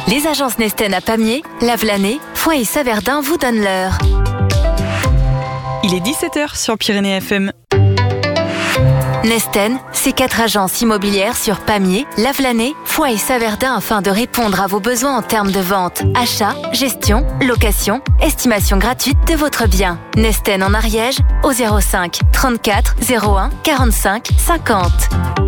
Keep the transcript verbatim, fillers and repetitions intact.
Les agences Nesten à Pamiers, Lavelanet, Foix et Saverdun vous donnent l'heure. Il est dix-sept heures sur Pyrénées F M. Nesten, c'est quatre agences immobilières sur Pamiers, Lavelanet, Foix et Saverdun afin de répondre à vos besoins en termes de vente, achat, gestion, location, estimation gratuite de votre bien. Nesten en Ariège au zéro cinq trente-quatre zéro un quarante-cinq cinquante.